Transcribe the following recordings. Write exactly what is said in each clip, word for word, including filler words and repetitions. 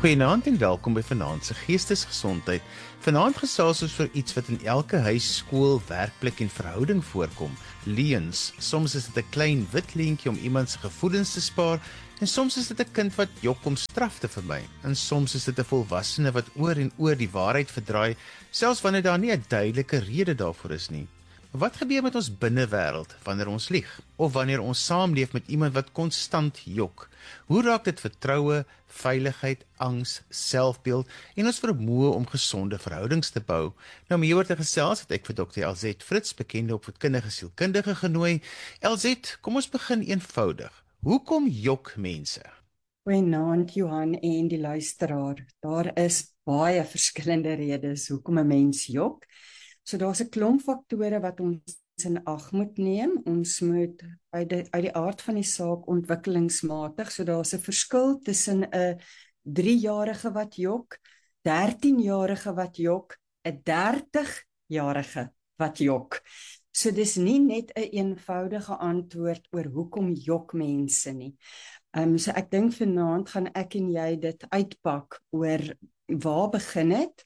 Goeienaand en welkom by Vanaand se Geestesgesondheid. Vanaand gesels ons vir iets wat in elke huis, skool, werkplek en verhouding voorkom: leuns. Soms is dit 'n klein wit leentjie om iemand se gevoelens te spaar, en soms is dit 'n kind wat jok om straf te vermy, en soms is dit 'n volwassene wat oor en oor die waarheid verdraai, selfs wanneer daar nie 'n duidelike rede daarvoor is nie. Wat gebeur met ons binnewêreld wanneer ons lieg, of wanneer ons saamleef met iemand wat konstant jok? Hoe raak dit vertroue, veiligheid, angs, selfbeeld en ons vermoë om gesonde verhoudings te bou? Nou om hieroor te gesels het ek vir dokter Elzette Fritz, bekende opvoedkundige sielkundige, genooi. Elzette, kom ons begin eenvoudig. Hoekom jok mense? Goeienaand Johan en die luisteraar. Daar is baie verskillende redes hoekom 'n mens jok. So daar's 'n klomp faktore wat ons in ag moet neem. Ons moet uit die, uit die aard van die saak ontwikkelingsmatig, so daar's 'n verskil tussen 'n driejarige wat jok, dertienjarige wat jok, 'n dertigjarige wat jok. So dis nie net 'n een eenvoudige antwoord oor hoekom jok mense nie. Um, so ek dink vanaand gaan ek en jy dit uitpak oor waar begin het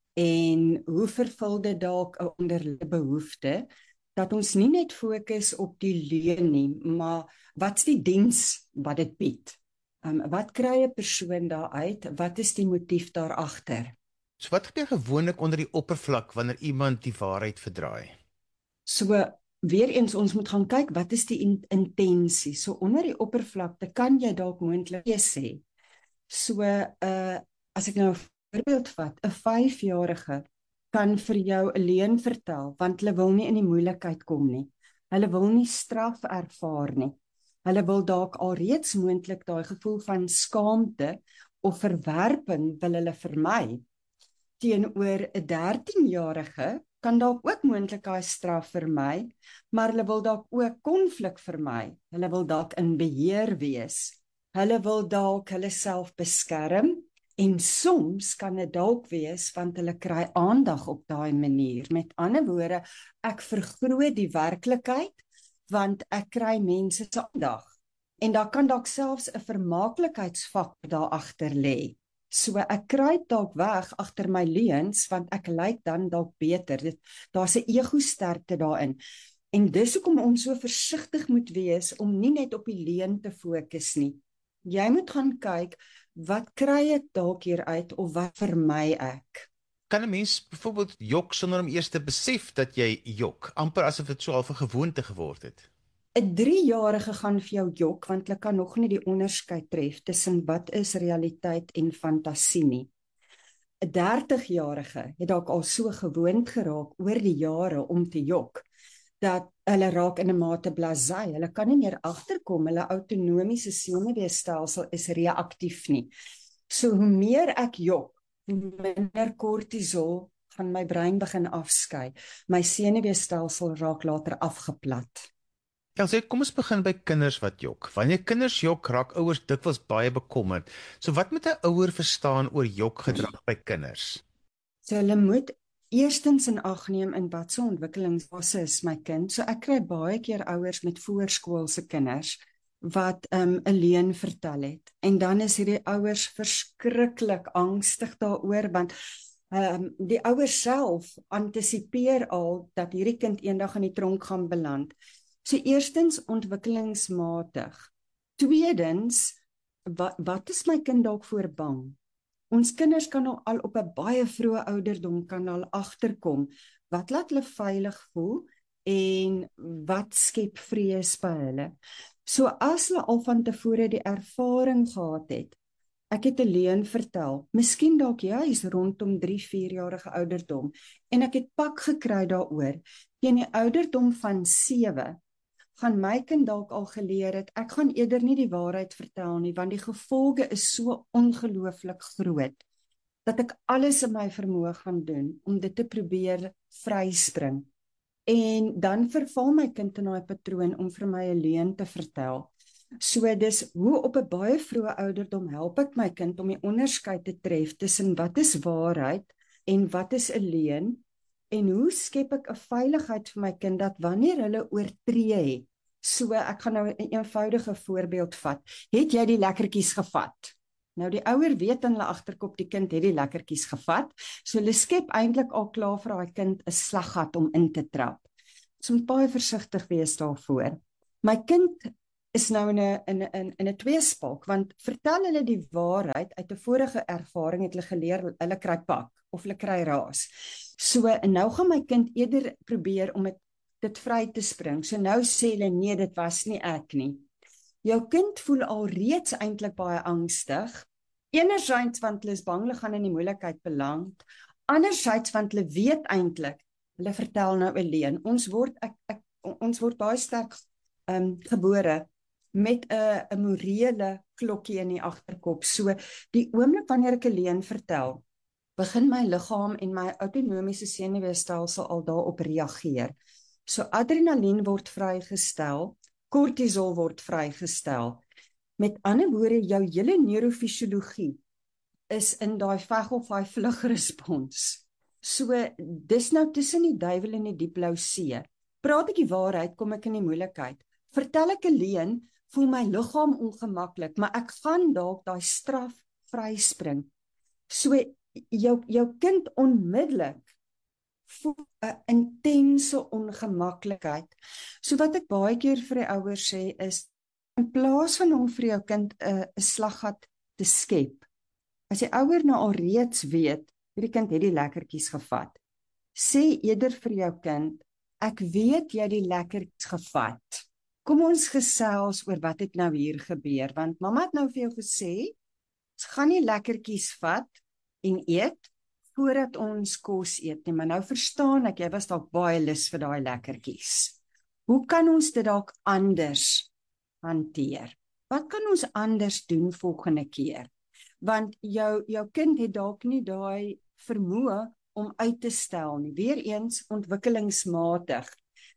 en hoe vervul dit dalk 'n onderliggende behoefte, dat ons nie net fokus op die leuen nie, maar wat's die diens wat dit bied? Um, wat kry 'n persoon daaruit? Wat is die motief daar agter? So wat gebeur gewoonlik onder die oppervlak wanneer iemand die waarheid verdraai? So weer eens, ons moet gaan kyk, wat is die in, intensie? So onder die oppervlakte kan jy dalk moontlik sê. So uh, as ek nou 'n voorbeeld vat, 'n vyfjarige kan vir jou 'n leuen vertel, want hulle wil nie in die moeilikheid kom nie. Hulle wil nie straf ervaar nie. Hulle wil dalk alreeds moontlik daai gevoel van skaamte of verwerping wil hulle vermy. Teenoor 'n dertienjarige kan dalk ook moontlik daai straf vermy, maar hulle wil dalk ook konflik vermy. Hulle wil dalk in beheer wees. Hulle wil dalk hulle self beskerm. En soms kan dit dalk wees want hulle kry aandag op daai manier. Met ander woorde, ek vergroot die werklikheid want ek kry mense se aandag. En daar kan dalk selfs 'n vermaaklikheidsfaktor daar agter lê. So ek kruip dalk weg agter my leuns want ek lyk dan dalk beter. Dit daar's 'n ego-sterkte daarin. En dis hoekom ons so versigtig moet wees om nie net op die leuen te fokus nie. Jy moet gaan kyk, wat kry ek dalk hier uit of wat vermy ek? Kan 'n mens byvoorbeeld jok sonder om eers te besef dat jy jok, amper asof dit so al 'n gewoonte geword het? 'n driejarige gaan vir jou jok want hulle kan nog nie die onderskeid tref tussen wat is realiteit en fantasie nie. 'n dertigjarige het dalk al so gewoond geraak oor die jare om te jok, dat hulle raak in 'n mate blasé. Hulle kan nie meer agterkom, hulle autonomiese senuweestelsel is reaktief nie. So hoe meer ek jok, hoe minder kortisol gaan my brein begin afskei. My senuweestelsel raak later afgeplat. Elzette, kom ons begin by kinders wat jok. Wanneer kinders jok, raak ouers dikwels baie bekommerd. So wat moet 'n ouer verstaan oor jokgedrag by kinders? So hulle moet eerstens in ag neem in wat se ontwikkelingsfase is my kind. So ek kry baie keer ouers met voorskoolse kinders wat 'n um, 'n leuen vertel het. En dan is hierdie ouers verskriklik angstig daaroor want um, die ouers self antisipeer al dat hierdie kind eendag in die tronk gaan beland. So eerstens ontwikkelingsmatig. Tweedens, wat, wat is my kind dalk voor bang? Ons kinders kan al op 'n baie vroeë ouderdom kan al agterkom wat laat hulle veilig voel en wat skep vrees by hulle. So as hulle al van tevore die ervaring gehad het, ek het 'n leuen vertel, miskien dalk juis rondom drie, vier jarige ouderdom, en ek het pak gekry daaroor, teen die ouderdom van sewe, gaan my kind dalk al geleer het, ek gaan eerder nie die waarheid vertel nie, want die gevolge is so ongelooflik groot, dat ek alles in my vermoë gaan doen, om dit te probeer vryspring. En dan verval my kind in daai patroon om vir my 'n leuen te vertel. So dis hoe op 'n baie vroeë ouderdom help ek my kind om die onderskeid te tref tussen wat is waarheid en wat is 'n leuen, en hoe skep ek 'n veiligheid vir my kind dat wanneer hulle oortree het, so ek gaan nou 'n eenvoudige voorbeeld vat, het jy die lekkertjies gevat? Nou die ouer weet in hulle agterkop die kind het die lekkertjies gevat, so hulle skep eintlik al klaar vir daai kind 'n slaggat om in te trap. So moet baie versigtig wees daarvoor. My kind is nou in 'n in 'n in 'n tweespalk, want vertel hulle die waarheid uit 'n vorige ervaring het hulle geleer hulle kry pak of hulle kry raas. So en nou gaan my kind eerder probeer om dit dit vry te spring. So nou sê hulle nee, dit was nie ek nie. Jou kind voel al reeds eintlik baie angstig. Enerzijds want hulle is bang hulle gaan in die moeilikheid beland, anderzijds want hulle weet eintlik, hulle vertel nou alleen. Ons word ek, ek ons word baie sterk um, gebore met 'n 'n morele klokkie in die agterkop. So die oomblik wanneer ek alleen vertel, begin my liggaam en my outonomiese senuweestelsel al daarop reageer. So adrenalien word vrygestel, kortisol word vrygestel. Met ander woorde, jou hele neurofisiologie is in daai veg of daai vlug respons. So dis nou tussen die duiwel en die diep blou see. Praat ek die waarheid, kom ek in die moeilikheid. Vertel ek alleen, voel my liggaam ongemaklik, maar ek gaan dalk daai straf vryspring. So jou jou kind onmiddellik voel 'n intense ongemaklikheid. So wat ek baie keer vir die ouers sê is, in plaas van om vir jou kind 'n 'n slaggat te skep, as die ouer nou al reeds weet, hierdie kind het die lekkertjies gevat, sê eerder vir jou kind, ek weet jy die lekkertjies gevat. Kom ons gesels oor wat het nou hier gebeur, want mamma het nou vir jou gesê, ons gaan nie lekkertjies vat en eet, voordat ons kos eet nie, maar nou verstaan ek, jy was dalk baie lus vir daai lekkertjies. Hoe kan ons dit dalk anders hanteer? Wat kan ons anders doen volgende keer? Want jou, jou kind het dalk nie daai vermoë om uit te stel nie. Weereens ontwikkelingsmatig.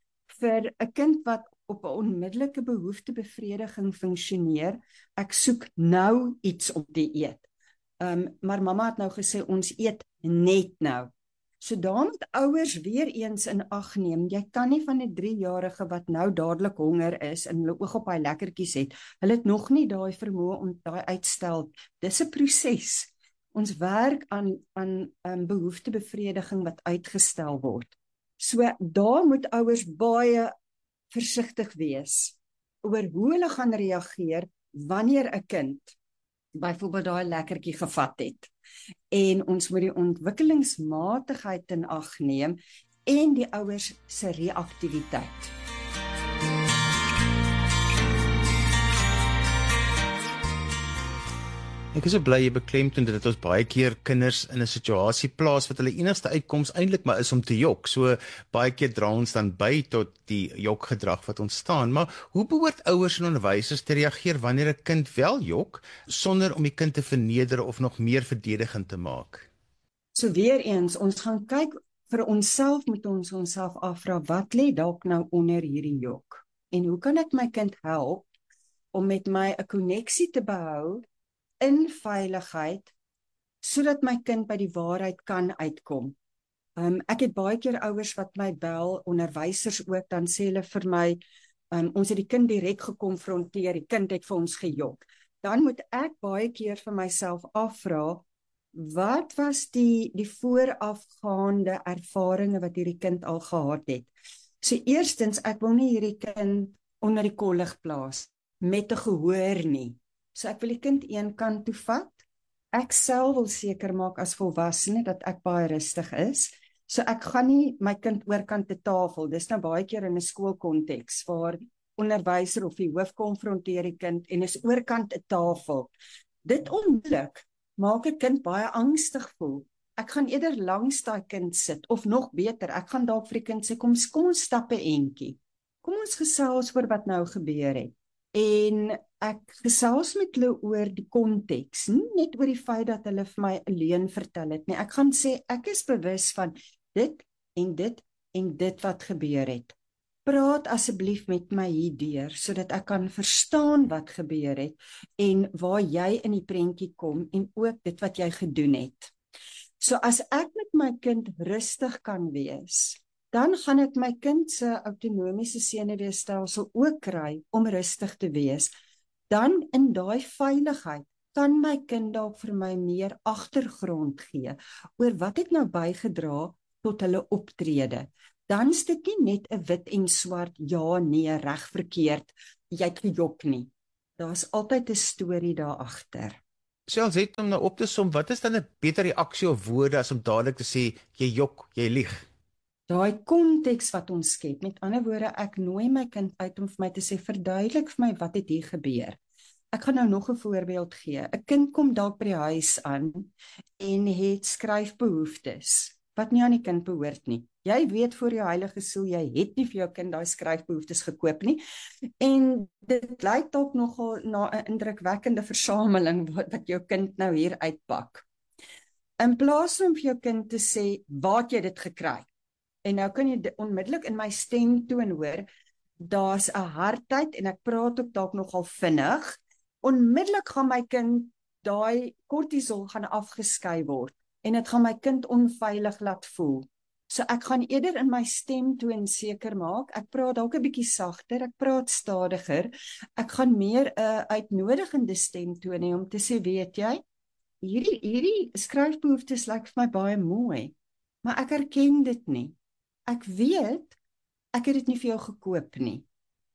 Vir 'n kind wat op 'n onmiddellike behoeftebevrediging funksioneer, ek soek nou iets om te eet. Um, maar mamma het nou gesê, ons eet net nou. So daar moet ouers weer eens in ag neem, jy kan nie van 'n driejarige wat nou dadelik honger is en hulle oog op hy lekkertjies het, hulle het nog nie daai vermoë om daai uitstel. Dis 'n proses. Ons werk aan aan um, behoeftebevrediging wat uitgestel word. So daar moet ouers baie versigtig wees oor hoe hulle gaan reageer wanneer 'n kind byvoorbeeld daai lekkertjie gevat het. En ons moet die ontwikkelingsmatigheid in ag neem en die ouers se reaktiwiteit. Ek is so bly jy beklemtoon dit ons baie keer kinders in 'n situasie plaas wat hulle enigste uitkoms eintlik maar is om te jok. So baie keer dra ons dan by tot die jokgedrag wat ontstaan. Maar hoe behoort ouers en onderwysers te reageer wanneer 'n kind wel jok sonder om die kind te verneder of nog meer verdedigend te maak? So weer eens, ons gaan kyk vir onsself, moet ons onsself afvra wat lê dalk nou onder hierdie jok en hoe kan ek my kind help om met my 'n koneksie te behou in veiligheid, sodat my kind by die waarheid kan uitkom. Um, ek het baie keer ouers wat my bel, onderwysers ook, dan sê hulle vir my, um, ons het die kind direk gekonfronteer, die kind het vir ons gejok. Dan moet ek baie keer vir myself afvra, wat was die, die voorafgaande ervarings wat hierdie kind al gehad het? So eerstens, ek wil nie hierdie kind onder die kollig plaas, met 'n gehoor nie. So ek wil die kind een kant toe vat. Ek self wil seker maak as volwassene dat ek baie rustig is. So ek gaan nie my kind oorkant te tafel. Dis nou baie keer in 'n skoolkonteks waar onderwyser of die hoof konfronteer die kind en is oorkant 'n tafel. Dit onmiddellik maak 'n kind baie angstig voel. Ek gaan eerder langs daai kind sit of nog beter, ek gaan dalk vir die kind sê kom kom ons stap 'n entjie. Kom ons gesels oor wat nou gebeur het. En ek gesels met hulle oor die konteks, nie net oor die feit dat hulle vir my alleen vertel het nie. Ek gaan sê, ek is bewus van dit en dit en dit wat gebeur het. Praat asseblief met my hierdeur, sodat ek kan verstaan wat gebeur het en waar jy in die prentjie kom en ook dit wat jy gedoen het. So as ek met my kind rustig kan wees, dan gaan ek my kind se outonomiese senuweestelsel ook kry om rustig te wees. Dan in daai veiligheid kan my kind dalk vir my meer agtergrond gee oor wat het nou bygedra tot hulle optrede. Dan is dit nie net 'n wit en swart, ja, nee, reg, verkeerd, jy het gejok nie. Daar's altyd 'n storie daar agter. Selfs net om nou op te som, wat is dan 'n beter reaksie of woorde as om dadelik te sê, jy jok, jy lieg? Daai konteks wat ons skep, met ander woorde, ek nooi my kind uit om vir my te sê, verduidelik vir my wat het hier gebeur. Ek gaan nou nog 'n voorbeeld gee. 'n Kind kom dalk by die huis aan en het skryfbehoeftes wat nie aan die kind behoort nie. Jy weet voor jou heilige siel, jy het nie vir jou kind daai skryfbehoeftes gekoop nie. En dit lyk dalk nogal na 'n indrukwekkende versameling wat, wat jou kind nou hier uitpak. In plaas om vir jou kind te sê, waar het jy dit gekry? En nou kan jy onmiddellik in my stemtoon hoor, daar's 'n hardheid en ek praat ook dalk nogal vinnig. Onmiddellik gaan my kind, daai kortisol gaan afgeskei word en dit gaan my kind onveilig laat voel. So ek gaan eerder in my stemtoon seker maak, ek praat dalk 'n bietjie sagter, ek praat stadiger, ek gaan meer 'n uh, uitnodigende stemtoon hê om te sê, weet jy, hierdie hierdie skryfbehoeftes lyk vir my baie mooi, maar ek erken dit nie. Ek weet, ek het dit nie vir jou gekoop nie.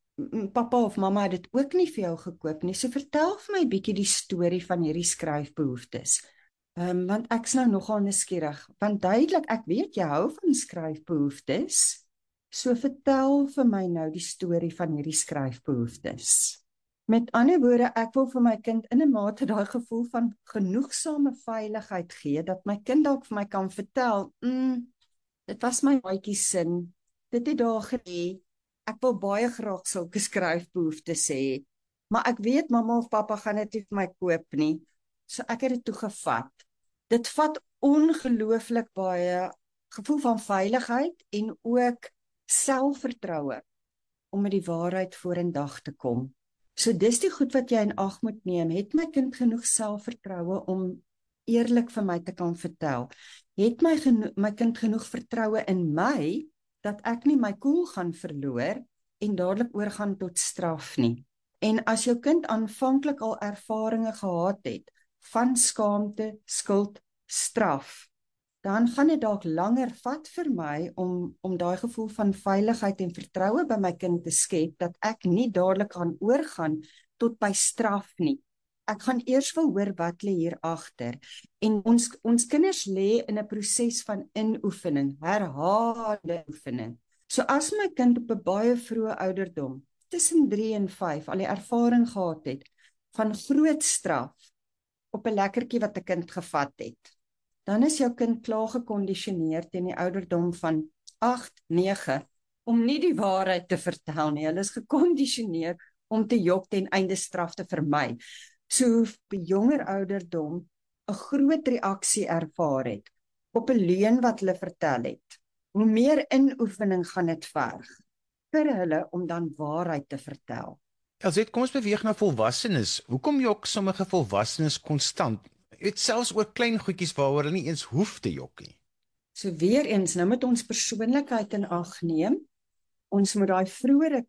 Papa of mamma het dit ook nie vir jou gekoop nie, so vertel vir my bietjie die storie van hierdie skryfbehoeftes. Um, want ek's nou nogal nuuskierig, want duidelik, ek weet jy hou van skryfbehoeftes, so vertel vir my nou die storie van hierdie skryfbehoeftes. Met ander woorde, ek wil vir my kind in 'n mate daai gevoel van genoegsame veiligheid gee, dat my kind dalk vir my kan vertel, mm, dit was my maatjie sin, dit het daar gelê, ek wil baie graag sulke skryfbehoeftes hê, maar ek weet mamma of pappa gaan dit nie vir my koop nie, so ek het dit toegevat. Dit vat ongelooflik baie gevoel van veiligheid en ook selfvertroue om met die waarheid vorendag te kom. So dis die goed wat jy in ag moet neem. Het my kind genoeg selfvertroue om eerlik vir my te kan vertel? Het my, geno- my kind genoeg vertroue in my dat ek nie my koel gaan verloor en dadelik oorgaan tot straf nie? En as jou kind aanvanklik al ervarings gehad het van skaamte, skuld, straf, dan gaan dit dalk langer vat vir my om, om daai gevoel van veiligheid en vertroue by my kind te skep, dat ek nie dadelik gaan oorgaan tot by straf nie. Ek gaan eers wil hoor wat lê hier agter. En ons, ons kinders lê in 'n proses van inoefening, herhaalde oefening. So as my kind op 'n baie vroeë ouderdom, tussen drie en vyf, al die ervaring gehad het van groot straf op 'n lekkertjie wat 'n kind gevat het, dan is jou kind klaar gekondisioneer teen die ouderdom van agt, nege, om nie die waarheid te vertel nie. Hulle is gekondisioneer om te jok ten einde straf te vermy. So op 'n jonger ouderdom 'n groot reaksie ervaar het op 'n leuen wat hulle vertel het, hoe meer inoefening gaan dit verg vir hulle om dan waarheid te vertel. Elsait, kom ons beweeg na volwassenes. Hoekom jok sommige volwassenes konstant? Dit selfs oor klein goedjies waaroor hulle nie eens hoef te jok nie. So weer eens, nou moet ons persoonlikheid in ag neem. Ons moet daai vroeëre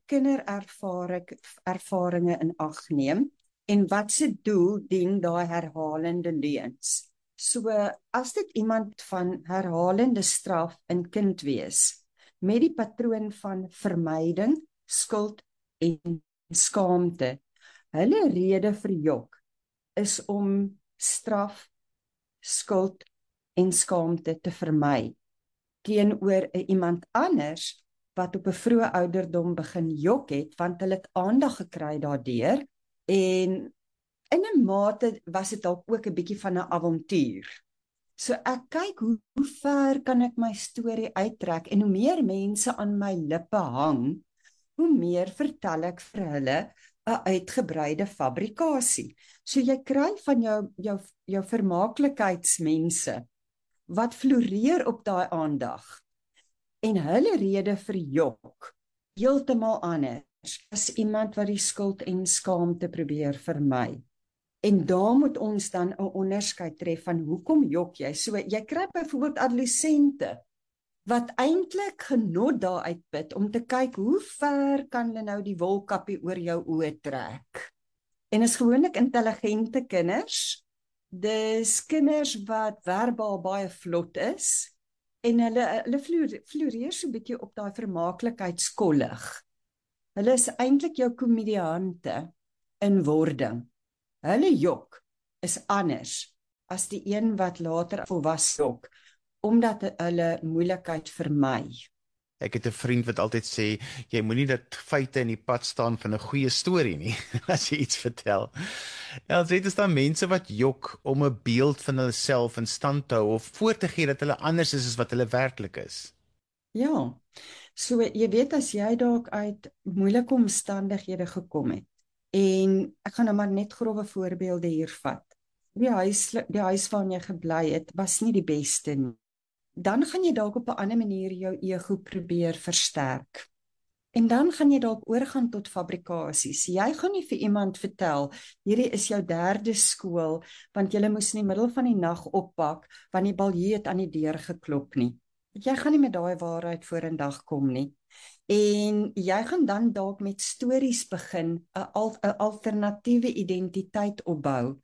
kinderervaringe in ag neem en wat se doel dien daai herhalende leuns. So as dit iemand van herhalende straf in kind wees, met die patroon van vermyding, skuld en skaamte. Hulle rede vir jok is om straf, skuld en skaamte te vermy teenoor 'n iemand anders wat op 'n vroeë ouderdom begin jok het, want hulle het aandag gekry daardeur en in 'n mate was dit dalk ook 'n bietjie van 'n avontuur. So ek kyk hoe, hoe ver kan ek my storie uittrek en hoe meer mense aan my lippe hang, hoe meer vertel ek vir hulle 'n uitgebreide fabrikasie. So jy kry van jou jou jou vermaaklikheidsmense wat floreer op daai aandag en hulle rede vir jok heeltemal anders as iemand wat die skuld en skaamte probeer vermy. En daar moet ons dan 'n onderskeid tref van hoekom jok jy? So jy kry byvoorbeeld adolessente wat eintlik genot daar uitput om te kyk hoe ver kan hulle nou die wolkappie oor jou oë trek. En is gewoonlik intelligente kinders. Dis kinders wat verbaal baie vlot is en hulle hulle floreer, floreer so 'n bietjie op daai vermaaklikheidskollig. Hulle is eintlik jou komediante in wording. Hulle jok is anders as die een wat later volwasse jok, omdat hulle moeilikheid vermy. Ek het 'n vriend wat altyd sê, jy moenie dat feite in die pad staan van 'n goeie storie nie, as jy iets vertel. Ja, dit is dan mense wat jok om 'n beeld van hulle self in stand te hou of voor te gee dat hulle anders is as wat hulle werklik is. Ja, so jy weet as jy dalk uit moeilike omstandighede gekom het, en ek gaan nou maar net grove voorbeelde hier vat. Die huis, die huis waarin jy gebly het, was nie die beste nie. Dan gaan jy dalk op 'n ander manier jou ego probeer versterk. En dan gaan jy dalk oorgaan tot fabrikasies. Jy gaan nie vir iemand vertel, hierdie is jou derde skool, want jy moes in die middel van die nag oppak, want die baljuut het aan die deur geklop nie. Jy gaan nie met daai waarheid vorendag kom nie. En jy gaan dan dalk met stories begin, 'n al, 'n alternatiewe identiteit opbou.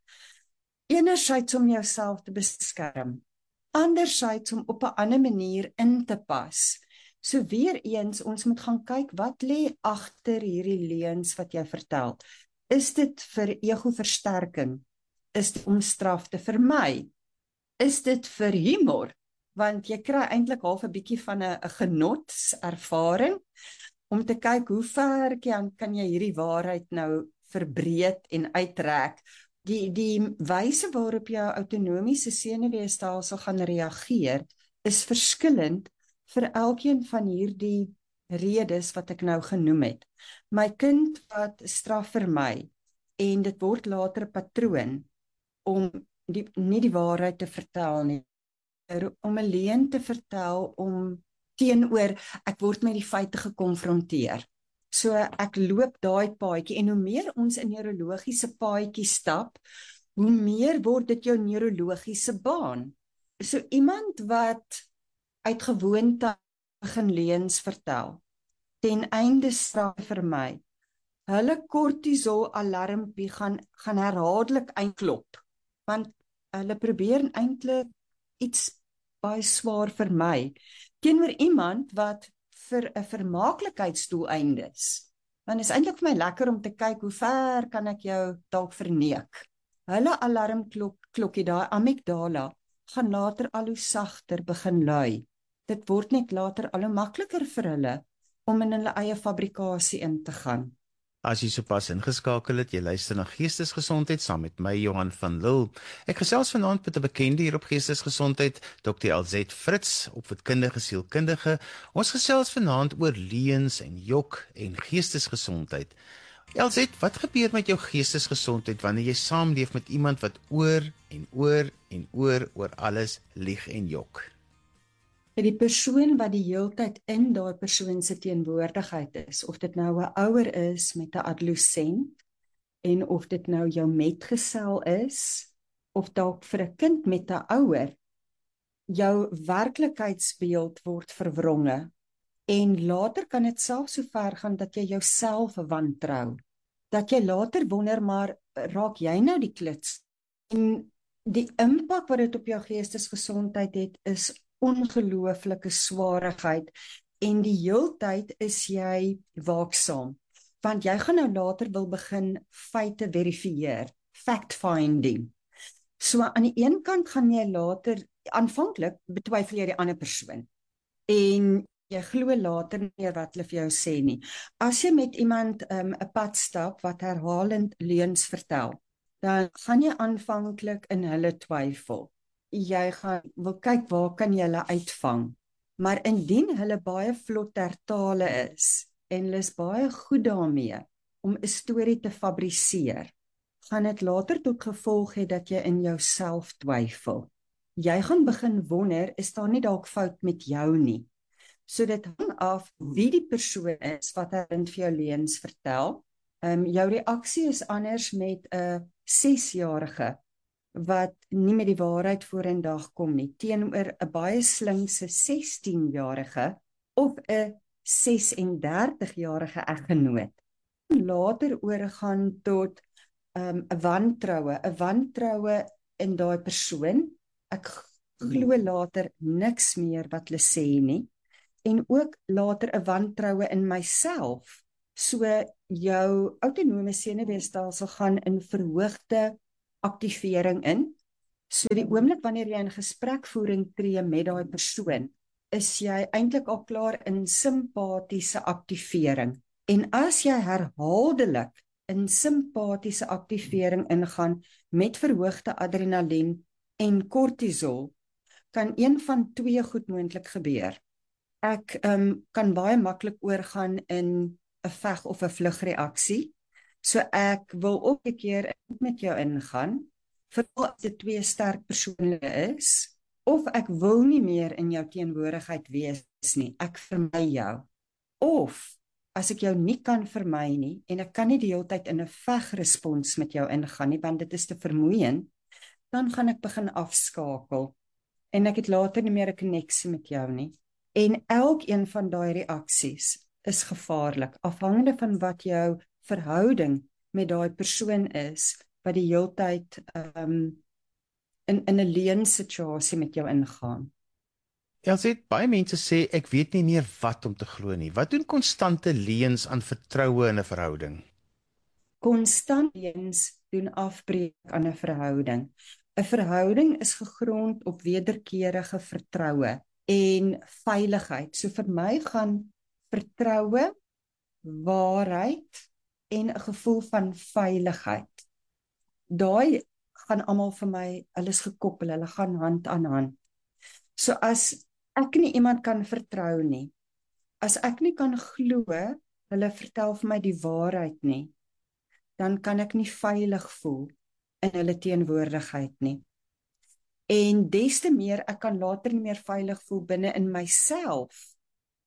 Enerzijds om jouself te beskerm, anderzijds om op 'n ander manier in te pas. So weer eens, ons moet gaan kyk, wat lê agter hierdie leuns wat jy vertel? Is dit vir ego-versterking? Is dit om straf te vermy? Is dit vir humor? Want jy kry eintlik half 'n bietjie van 'n genotservaring om te kyk hoe ver kan, kan jy hierdie waarheid nou verbreed en uittrek. Die, die wyse waarop jou autonomiese senuweestelsel gaan reageer, is verskillend vir elkeen van hierdie redes wat ek nou genoem het. My kind wat straf vermy, en dit word later 'n patroon om die, nie die waarheid te vertel nie, om 'n leuen te vertel, om teenoor, ek word met die feite gekonfronteer. So ek loop daai paadjie, en hoe meer ons in neurologiese paadjie stap, hoe meer word dit jou neurologiese baan. So iemand wat uit gewoonte begin leuns vertel, ten einde straf vermy, hulle kortisol alarmpie gaan, gaan herhaaldelik einklop, want hulle probeer eintlik iets baie swaar vermy, teenoor iemand wat vir 'n vermaaklikheidsdoeleindes. Want is eintlik vir my lekker om te kyk hoe ver kan ek jou dalk verneek. Hulle alarmklok, klokkie daai amygdala, gaan later al hoe sagter begin lui. Dit word net later al hoe makliker vir hulle om in hulle eie fabrikasie in te gaan. As jy sopas ingeskakel het, jy luister na Geestesgesondheid saam met my Johan van Lille. Ek gesels vanaand met 'n bekende hier op Geestesgesondheid, dokter Elzet Fritz, opvoedkundige sielkundige. Ons gesels vanaand oor leuns en jok en geestesgesondheid. Elzet, wat gebeur met jou geestesgesondheid wanneer jy saamleef met iemand wat oor en oor en oor oor alles lieg en jok? Die persoon wat die heeltyd in daai persoon se teenwoordigheid is, of dit nou 'n ouer is met 'n adolescent, en of dit nou jou metgesel is, of dalk vir 'n kind met 'n ouer, jou werklikheidsbeeld word verwronge, en later kan dit selfs so ver gaan dat jy jouself wantrou, dat jy later wonder, maar raak jy nou die klits? En die impak wat dit op jou geestesgesondheid het, is ongelooflike swaarigheid, en die heeltyd is jy waaksaam, want jy gaan nou later wil begin feite verifieer, fact-finding. So aan die een kant gaan jy later, aanvanklik betwyfel jy die ander persoon, en jy glo later nie wat hulle vir jou sê nie. As jy met iemand 'n um, pad stap wat herhalend leuns vertel, dan gaan jy aanvanklik in hulle twyfel. Jy gaan wil kyk waar kan jy hulle uitvang. Maar indien hulle baie vlot ter tale is, en hulle is baie goed daarmee om 'n storie te fabriseer, gaan dit later tot gevolg hê dat jy in jouself twyfel. Jy gaan begin wonder, is daar nie dalk fout met jou nie? So dit hang af wie die persoon is wat hy vir jou leuns vertel. Um, jou reaksie is anders met 'n sesjarige wat nie met die waarheid vorendag kom nie, teenoor 'n baie slinkse sestienjarige of 'n ses en dertig-jarige eggenoot. Later oorgaan tot um, 'n wantroue, 'n wantroue in daai persoon. Ek glo later niks meer wat hulle sê nie. En ook later 'n wantroue in myself. So jou autonome senuweestelsel gaan in verhoogde aktivering in. So die oomblik wanneer jy in gesprekvoering tree met daai persoon, is jy eintlik al klaar in simpatiese aktivering. En as jy herhaaldelik in simpatiese aktivering ingaan met verhoogde adrenalien en kortisol, kan een van twee goed moontlik gebeur. Ek um, kan baie maklik oorgaan in 'n veg of 'n vlugreaksie. So ek wil ook 'n keer met jou ingaan, veral as dit twee sterk persone is, of ek wil nie meer in jou teenwoordigheid wees nie. Ek vermy jou. Of as ek jou nie kan vermy nie en ek kan nie die hele tyd in 'n vegrespons met jou ingaan nie, want dit is te vermoeiend, dan gaan ek begin afskakel en ek het later nie meer 'n koneksie met jou nie. En elkeen van daai reaksies is gevaarlik, afhangende van wat jou verhouding met daai persoon is, wat die heeltyd um, in, in 'n leensituasie met jou ingaan. Elsie, baie mense sê, ek weet nie meer wat om te glo nie. Wat doen konstante leuns aan vertroue in 'n verhouding? Konstant leuns doen afbreek aan 'n verhouding. 'n Verhouding is gegrond op wederkerige vertroue en veiligheid. So vir my gaan vertroue, waarheid en 'n gevoel van veiligheid. Daai gaan almal vir my, hulle is gekoppel, hulle gaan hand aan hand. So as ek nie iemand kan vertrou nie, as ek nie kan glo, hulle vertel vir my die waarheid nie, dan kan ek nie veilig voel in hulle teenwoordigheid nie. En des te meer, ek kan later nie meer veilig voel binne in myself,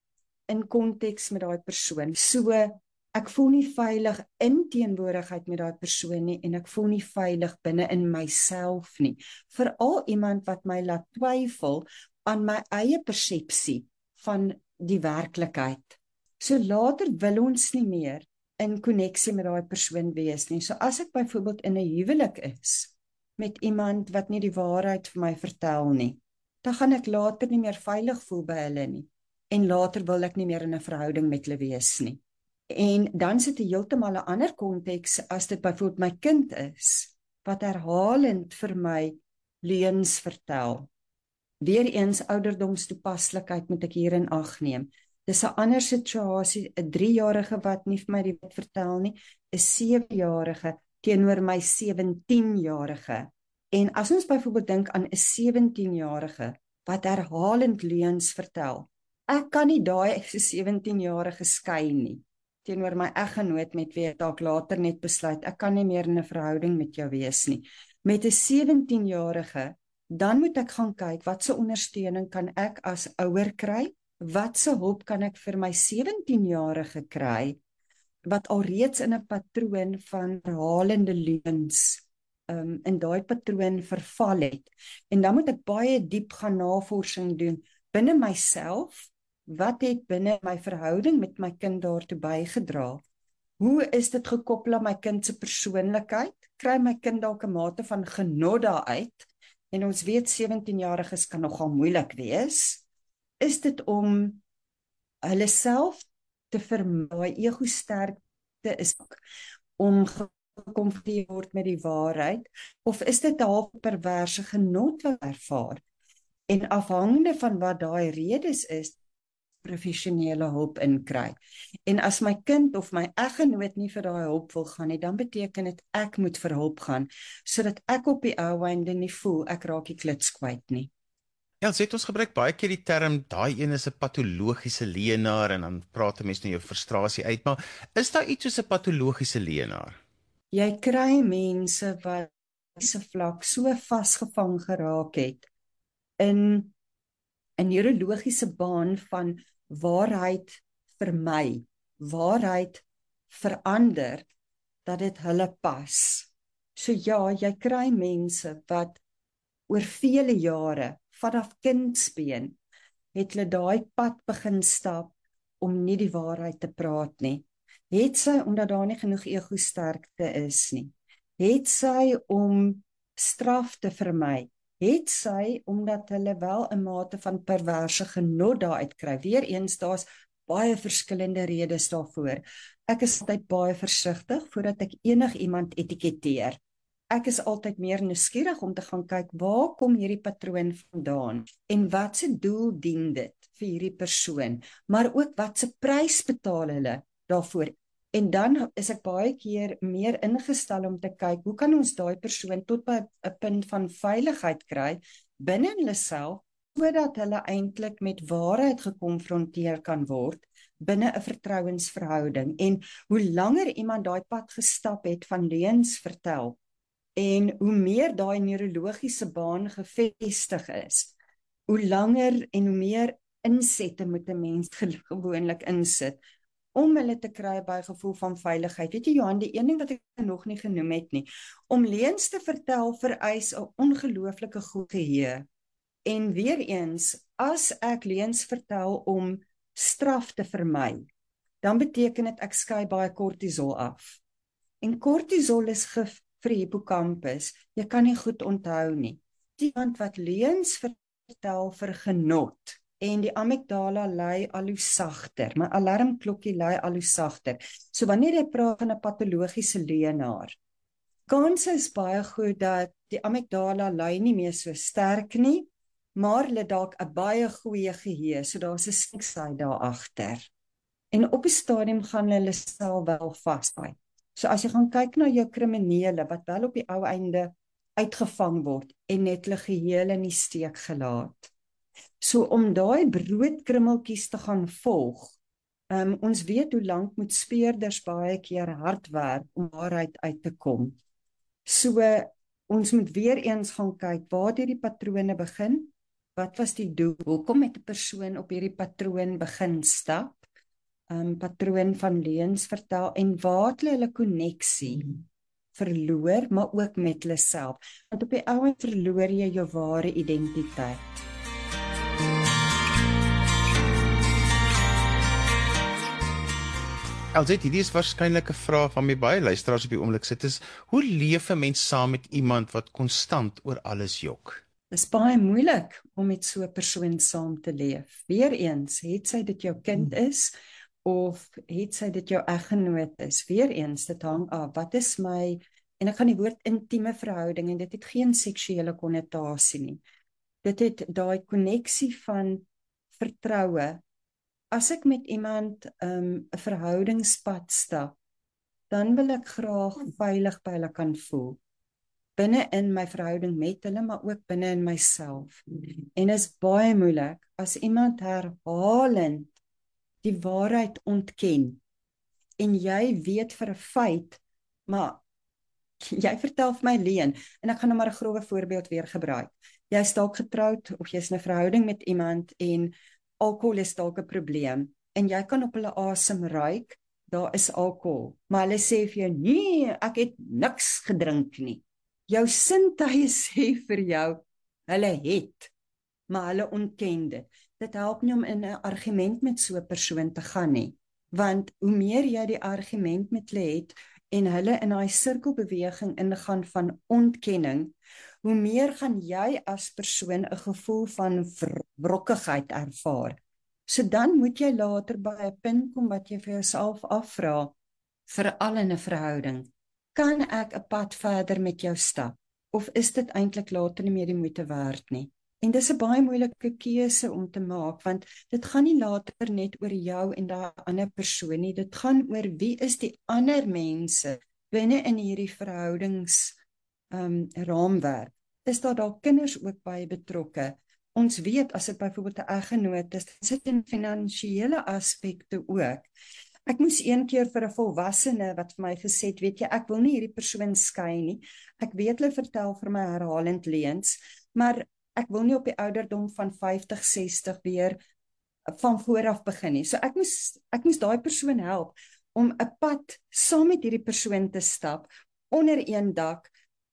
in konteks met daai persoon. So, ek voel nie veilig in teenwoordigheid met daai persoon nie, en ek voel nie veilig binne in myself nie. Veral iemand wat my laat twyfel aan my eie persepsie van die werklikheid. So later wil ons nie meer in koneksie met daai persoon wees nie. So as ek byvoorbeeld in 'n huwelik is met iemand wat nie die waarheid vir my vertel nie, dan gaan ek later nie meer veilig voel by hulle nie. En later wil ek nie meer in 'n verhouding met hulle wees nie. En dan sit 'n heeltemal 'n ander konteks as dit byvoorbeeld my kind is, wat herhalend vir my leuns vertel. Weereens ouderdomstoepaslikheid moet ek hier in ag neem. Dis 'n ander situasie, 'n driejarige wat nie vir my die wat vertel nie, 'n sewejarige teenoor my sewentienjarige. En as ons byvoorbeeld dink aan 'n sewentienjarige wat herhalend leuns vertel, ek kan nie daai sewentienjarige skei nie teenoor my eggenoot met wie ek dalk later net besluit, ek kan nie meer in 'n verhouding met jou wees nie. Met 'n sewentienjarige, dan moet ek gaan kyk, wat se ondersteuning kan ek as ouer kry? Wat se hulp kan ek vir my sewentienjarige kry, wat alreeds in 'n patroon van herhalende leuns um, in daai patroon verval het. En dan moet ek baie diep gaan navorsing doen binne myself. Wat het binne my verhouding met my kind daartoe bygedra? Hoe is dit gekoppel aan my kind se persoonlikheid? Kry my kind dalk 'n mate van genot daaruit? En ons weet sewentienjariges kan nogal moeilik wees. Is dit om hulle self te vermy, ego sterkte is om gekonfronteer word met die waarheid, of is dit 'n half perverse genot wat ervaar? En afhangende van wat daai redes is, professionele hulp inkry. En as my kind of my eggenoot nie vir daai hulp wil gaan nie, dan beteken dit ek moet vir hulp gaan, sodat ek op die ou einde nie voel ek raak die klits kwyt nie. Ja, sê ons gebruik baie keer die term, daai een is 'n patologiese leienaar, en dan praat 'n mens nou jou frustrasie uit, maar is daar iets soos 'n patologiese leienaar? Jy kry mense wat se vlak so vasgevang geraak het in 'n neurologiese baan van waarheid vermy, waarheid verander, dat dit hulle pas. So ja, jy kry mense wat oor vele jare, vanaf kindsbeen, het hulle daai pad begin stap om nie die waarheid te praat nie. Het sy omdat daar nie genoeg ego sterkte is nie. het sy om straf te vermy, het sy omdat hulle wel 'n mate van perverse genot daaruit kry. Weereens, daar's baie verskillende redes daarvoor. Ek is altyd baie versigtig voordat ek enig iemand etiketeer. Ek is altyd meer nuuskierig om te gaan kyk, waar kom hierdie patroon vandaan en wat se doel dien dit vir hierdie persoon, maar ook wat se prys betaal hulle daarvoor. En dan is ek baie keer meer ingestel om te kyk, hoe kan ons daai persoon tot by 'n punt van veiligheid kry binne hulle self, sodat hulle eintlik met waarheid gekonfronteer kan word binne 'n vertrouensverhouding. En hoe langer iemand daai pad gestap het van leuns vertel, en hoe meer daai neurologiese baan gevestig is, hoe langer en hoe meer insette moet 'n mens gewoonlik insit, om hulle te kry by 'n gevoel van veiligheid. Weet jy, Johan, die een ding wat ek nog nie genoem het nie, om leuns te vertel vereis 'n ongelooflike goed geheue. En weer eens, as ek leuns vertel om straf te vermy, dan beteken dit ek skei baie kortisol af. En kortisol is gif vir die hippocampus. Jy kan nie goed onthou nie. Iemand wat leuns vertel vir genot, en die amygdala lui al hoe sagter, my alarmklokkie lui al hoe sagter. So wanneer jy praat van 'n patologiese leuenaar, kans is baie goed dat die amygdala lui nie meer so sterk nie, maar hulle dalk 'n baie goeie geheue, so daar's 'n sneakside daar agter. En op 'n stadium gaan hulle self wel vasbyt. So as jy gaan kyk na jou kriminele, wat wel op die ou einde uitgevang word, en net hulle geheel in die steek gelaat. So om daai broodkrummeltjies te gaan volg, um, ons weet hoe lank moet speurders baie keer hard werk om daaruit uit te kom. So uh, ons moet weer eens gaan kyk, waar het hierdie patrone begin? Wat was die doel? Hoekom het 'n persoon op hierdie patroon begin stap? Um, patroon van leuns vertel, en waar het hulle hulle koneksie verloor, maar ook met hulle self. Want op die ou end verloor jy jou ware identiteit. Elzet, hierdie is waarskynlik 'n vraag van my baie luisteraars op die oomblik sit is, hoe leef 'n mens saam met iemand wat konstant oor alles jok? Dit is baie moeilik om met so 'n persoon saam te leef. Weereens, het sy dit jou kind is, of het sy dit jou eggenoot is, weer eens, dit hang af, wat is my, en ek gaan die woord intieme verhouding, en dit het geen seksuele konnotasie nie, dit het daai koneksie van vertroue. As ek met iemand um, 'n verhoudingspad stap, dan wil ek graag veilig by hulle kan voel, binne in my verhouding met hulle, maar ook binne in myself, en is baie moeilik, as iemand herhalend die waarheid ontken, en jy weet vir 'n feit, maar jy vertel vir my leuen, en ek gaan nou maar 'n grove voorbeeld weer gebruik. Jy is dalk getroud, of jy is in 'n verhouding met iemand, en alkohol is dalk 'n probleem, en jy kan op hulle asem ruik, daar is alkohol, maar hulle sê vir jou, nee, ek het niks gedrink nie. Jou sintuie sê vir jou, hulle het, maar hulle ontken dit. Dit help nie om in 'n argument met so 'n persoon te gaan nie, want hoe meer jy die argument met hulle het, en hulle in daai sirkelbeweging ingaan van ontkenning, hoe meer gaan jy as persoon 'n gevoel van wrokkigheid ervaar. So dan moet jy later by 'n punt kom wat jy vir jouself afvra, veral in 'n verhouding, kan ek 'n pad verder met jou stap, of is dit eintlik later nie meer die moeite werd nie? En dis 'n baie moeilike keuse om te maak, want dit gaan nie later net oor jou en daai ander persoon nie, dit gaan oor wie is die ander mense binne in hierdie verhoudings um, raamwerk. Is daar dalk kinders ook by betrokke? Ons weet, as dit byvoorbeeld 'n eggenoot is, sit in finansiële aspekte ook. Ek moes een keer vir 'n volwassene wat vir my gesê het, weet jy, ek wil nie hierdie persoon skei nie. Ek weet hulle vertel vir my herhalend leuns, maar ek wil nie op die ouderdom van vyftig, sestig weer van vooraf begin nie. So ek moes, ek moes daai persoon help om 'n pad saam met hierdie persoon te stap, onder een dak,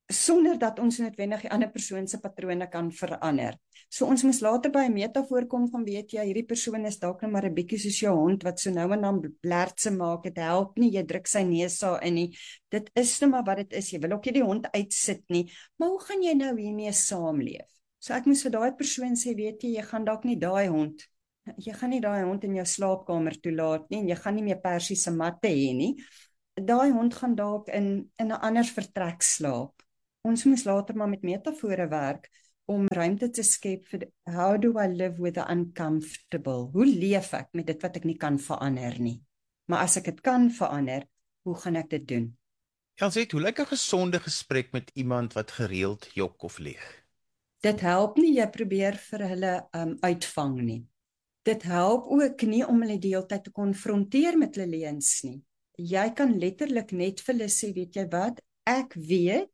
sonder dat ons noodwendig die ander persoon se patrone kan verander. So ons moes later by 'n metafoor kom van weet jy, hierdie persoon is dalk net maar 'n bietjie soos jou hond wat so nou en dan blertse maak, dit help nie, jy druk sy neus daar in nie. Dit is net maar wat dit is. Jy wil ook nie die hond uitsit nie, maar hoe gaan jy nou hiermee saamleef? So ek moes vir daai persoon sê, weet jy, jy gaan dalk nie daai hond, jy gaan nie daai hond in jou slaapkamer toelaat nie en jy gaan nie meer persiese matte hê nie. Daai hond gaan dalk in in 'n ander vertrek slaap. Ons moes later maar met metafore werk om ruimte te skep vir how do I live with the uncomfortable? Hoe leef ek met dit wat ek nie kan verander nie? Maar as ek dit kan verander, hoe gaan ek dit doen? Elsje, hoe lyk 'n gesonde gesprek met iemand wat gereeld jok of lieg? Dit help nie jy probeer vir hulle um, uitvang nie. Dit help ook nie om hulle die hele tyd te konfronteer met hulle leuns nie. Jy kan letterlik net vir hulle sê, weet jy wat, ek weet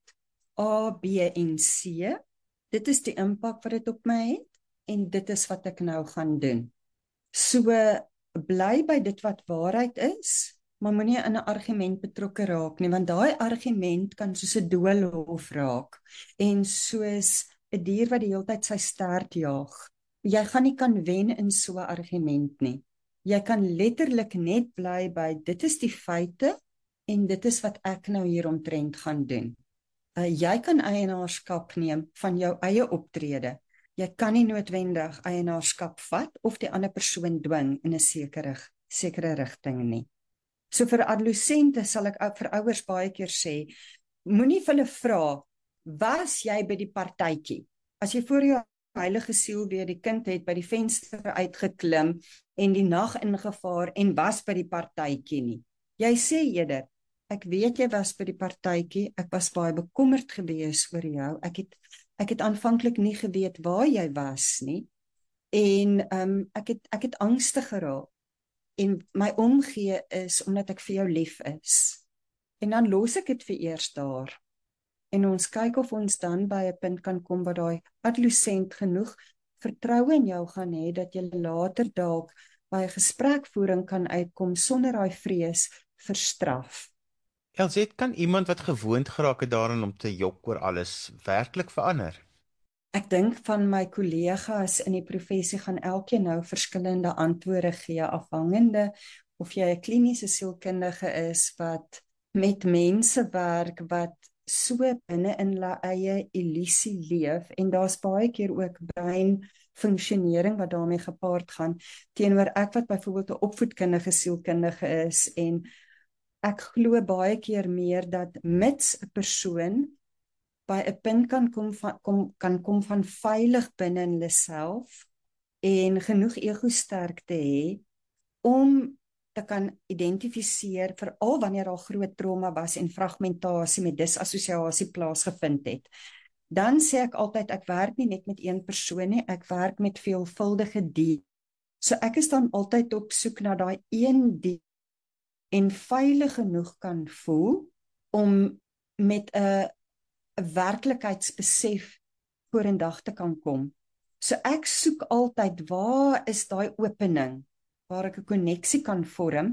A, B en C, dit is die impak wat dit op my het, en dit is wat ek nou gaan doen. So, bly by dit wat waarheid is, maar moenie in 'n argument betrokke raak nie, want daai argument kan soos 'n doolhof raak, en soos 'n dier wat die hele tyd sy stert jaag. Jy gaan nie kan wen in so 'n argument nie. Jy kan letterlik net bly by, dit is die feite, en dit is wat ek nou hier omtrent gaan doen. Uh, jy kan eienaarskap neem van jou eie optrede. Jy kan nie noodwendig eienaarskap vat of die ander persoon dwing in 'n sekere, sekere rigting nie. So vir adolessente sal ek vir ouers baie keer sê, moenie vir hulle vra, was jy by die partytjie? As jy voor jou heilige siel weer die kind het by die venster uitgeklim en die nag ingevaar en was by die partytjie nie. Jy sê eerder, ek weet jy was by die partytjie, ek was baie bekommerd gewees oor jou, ek het, ek het aanvanklik nie geweet waar jy was nie, en um, ek het, ek het angstig geraak, en my omgee is, omdat ek vir jou lief is, en dan los ek het vir eers daar, en ons kyk of ons dan by 'n punt kan kom, waar daai adolessent genoeg vertroue in jou gaan hê, dat jy later dalk by 'n gesprekvoering kan uitkom, sonder daai vrees vir straf. Elsje, kan iemand wat gewoond geraak het daaraan om te jok oor alles, werklik verander? Ek dink van my kollegas in die professie gaan elkeen nou verskillende antwoorde gee, afhangende of jy 'n kliniese sielkundige is, wat met mense werk, wat so binne in hulle eie illusie leef, en daar's baie keer ook breinfunksionering wat daarmee gepaard gaan, teenoor ek wat byvoorbeeld 'n opvoedkundige sielkundige is, en ek glo baie keer meer dat mits 'n persoon by 'n punt kan kom van, kom, kan kom van veilig binne in hulle self, en genoeg ego-sterkte hê, om te kan identifiseer, veral wanneer daar groot trauma was en fragmentasie met disassosiasie plaasgevind het. Dan sê ek altyd, ek werk nie net met een persoon nie, ek werk met veelvuldige diere. So ek is dan altyd op soek na daai een dier, en veilig genoeg kan voel, om met 'n 'n werklikheidsbesef vorendag te kan kom. So ek soek altyd, waar is daai opening, waar ek 'n koneksie kan vorm,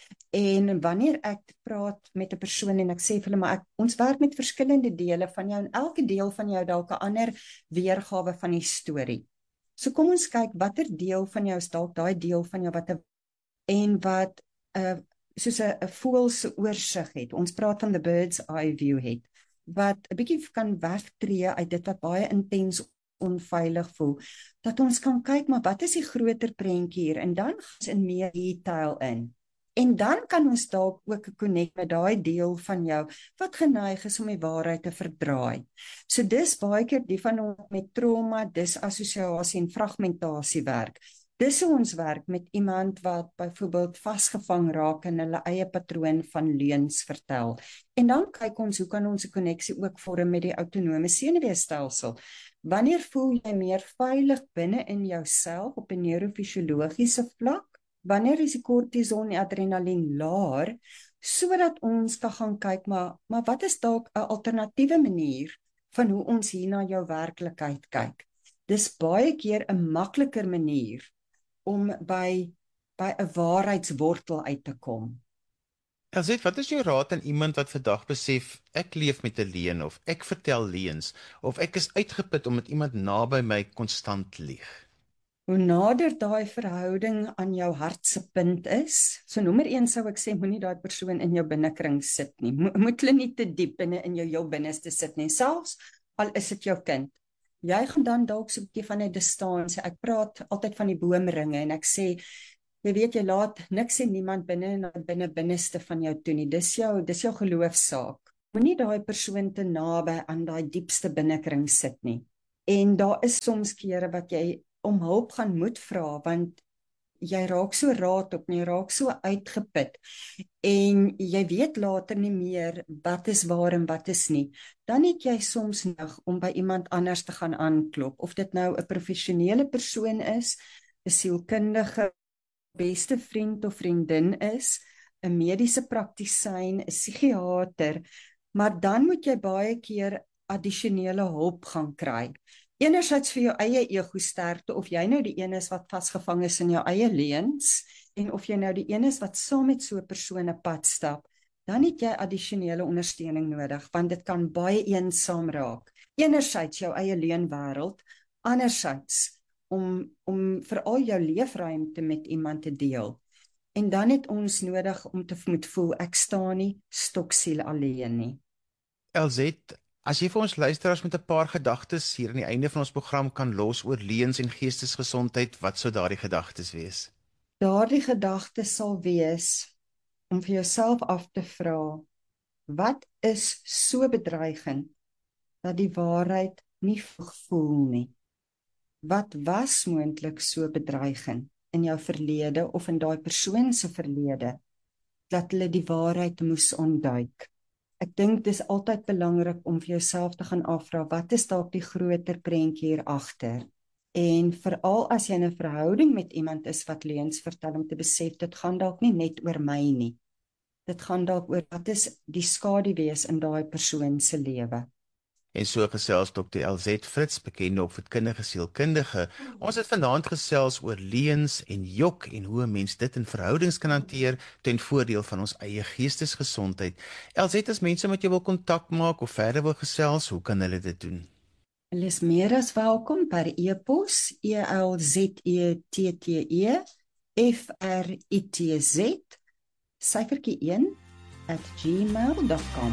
en wanneer ek praat met 'n persoon en ek sê vir hulle, maar ek, ons werk met verskillende dele van jou, en elke deel van jou dalk 'n ander weergawe van die storie. So kom ons kyk, watter deel van jou is dalk daai deel van jou wat 'n en wat 'n uh, soos 'n voël se oorsig het. Ons praat van the bird's eye view het, wat 'n bietjie kan wegtree uit dit wat baie intens onveilig voel, dat ons kan kyk, maar wat is die groter prentjie hier, en dan gaan ons in meer detail in. En dan kan ons dalk ook 'n connect met daai deel van jou, wat geneig is om die waarheid te verdraai. So dis baie keer die van ons met trauma, disassosiasie en fragmentasie werk. Dis hoe ons werk met iemand wat byvoorbeeld vasgevang raak in hulle eie patroon van leuns vertel. En dan kyk ons, hoe kan ons 'n koneksie ook vorm met die autonome senuweestelsel. Wanneer voel jy meer veilig binne in jouself op 'n neurofisiologiese vlak? Wanneer is die kortison en adrenalien laer, sodat ons kan gaan kyk, maar, maar wat is dalk 'n alternatiewe manier van hoe ons hier na jou werklikheid kyk? Dis baie keer 'n makliker manier om by by 'n waarheidswortel uit te kom. Elzet, wat is jou raad aan iemand wat vandag besef, ek leef met 'n leuen, of ek vertel leuns, of ek is uitgeput omdat iemand naby my konstant lieg? Hoe nader daai verhouding aan jou hartse punt is, so nommer een sou ek sê, moenie daai persoon in jou binnekring sit nie. Mo moet hulle nie te diep binne in jou jou binneste sit nie, selfs al is dit jou kind. Jy gaan dan dalk so 'n bietjie van 'n distansie. Ek praat altyd van die boomringe en ek sê, jy weet, jy laat niks en niemand binne in die binne binneste van jou toe nie. Dis jou, dis jou geloofsaak. Moenie daai persoon te naby aan daai diepste binnekring sit nie. En daar is soms kere wat jy om hulp gaan moet vra, want jy raak so raad op, jy raak so uitgeput, en jy weet later nie meer wat is waar en wat is nie. Dan het jy soms nog om by iemand anders te gaan aanklop, of dit nou 'n professionele persoon is, 'n sielkundige, beste vriend of vriendin is, 'n mediese praktisyn, 'n psigiater, maar dan moet jy baie keer addisionele hulp gaan kry. Enerzijds vir jou eie ego-sterkte, of jy nou die een is wat vasgevang is in jou eie leuns, en of jy nou die een is wat saam met so 'n persoon 'n pad stap, dan het jy addisionele ondersteuning nodig, want dit kan baie eensaam raak. Enerzijds jou eie leunwêreld, anderzijds om, om veral jou leefruimte met iemand te deel. En dan het ons nodig om te moet voel, ek staan nie stoksiel alleen nie. Elzet, as jy vir ons luisteraars met 'n paar gedagtes hier aan die einde van ons program kan los oor leuns en geestesgesondheid, wat sou daardie gedagtes wees? Daardie gedagtes sal wees om vir jouself af te vra, wat is so bedreigend dat die waarheid nie voel nie? Wat was moontlik so bedreigend in jou verlede of in daai persoon se verlede dat hulle die waarheid moes ontduik? Ek dink dis altyd belangrik om vir jouself te gaan afvra, wat is dalk die groter prentjie hier agter? En veral as jy in 'n verhouding met iemand is wat leuns vertel, om te besef, dit gaan dalk nie net oor my nie. Dit gaan dalk oor wat is die skaduwees in daai persoon se lewe. En so gesels dokter Elzet Fritz, bekende opvoedkundige sielkundige. Ons het vanaand gesels oor leuns en jok en hoe 'n mens dit in verhoudings kan hanteer ten voordeel van ons eie geestesgesondheid. Elzet, as mense met jou wil kontak maak of verder wil gesels, hoe kan hulle dit doen? Hulle is meer as welkom per e-pos, E L Z E T T E F R I T Z syfertjie een at gmail dot com.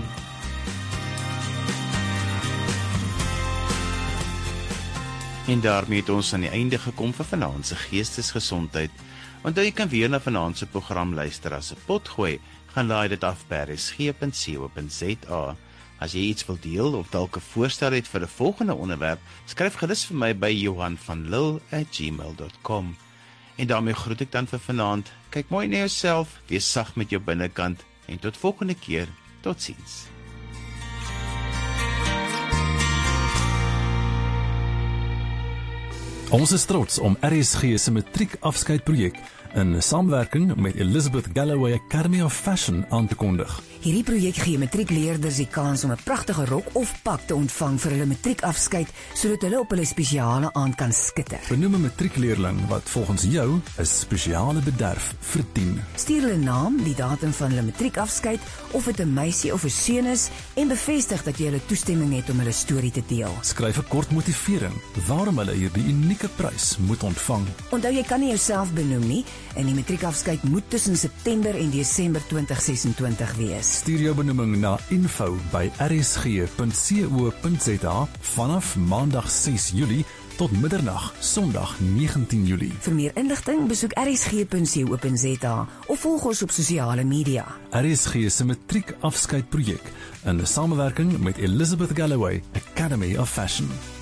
En daarmee het ons aan die einde gekom vir vanaand se geestesgesondheid. Onthou, jy kan weer na vanaand se program luister as 'n potgooi. Gaan laai dit af by r s g punt co punt z a. As jy iets wil deel of dalk 'n voorstel het vir 'n volgende onderwerp, skryf gerus vir my by johan van lille at gmail dot com. En daarmee groet ek dan vir vanaand. Kyk mooi na jouself, wees sag met jou binnekant en tot volgende keer. Totsiens. Ons is trots om R S G se matriekafskeidprojek in samewerking met Elizabeth Galloway Academy of Fashion aan te kondig. Hierdie projek gee matriekleerders die kans om 'n pragtige rok of pak te ontvang vir hulle matriekafskeid, sodat hulle op hulle spesiale aand kan skitter. Benoem 'n matriekleerling wat volgens jou 'n spesiale bederf verdien. Stuur hulle naam, die datum van hulle matriekafskeid, of dit 'n meisie of 'n seun is, en bevestig dat jy hulle toestemming het om hulle storie te deel. Skryf 'n kort motivering waarom hulle hierdie unieke prys moet ontvang. Onthou, jy kan nie jouself benoem nie, en die matriekafskeid moet tussen September en Desember twintig sesentwintig wees. Stuur jou benoeming na info by r s g punt co punt z a vanaf maandag ses Julie tot middernag Sondag negentien Julie. Vir meer inligting besoek r s g punt co punt z a of volg ons op sosiale media. R S G se matriekafskeidprojek in samewerking met Elizabeth Galloway Academy of Fashion.